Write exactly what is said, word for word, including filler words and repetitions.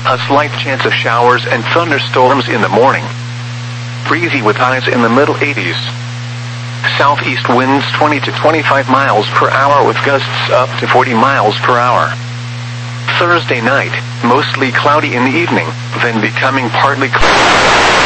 A slight chance of showers and thunderstorms in the morning. Breezy with highs in the middle eighties. Southeast winds twenty to twenty-five miles per hour with gusts up to forty miles per hour. Thursday night, mostly cloudy in the evening, then becoming partly cloudy.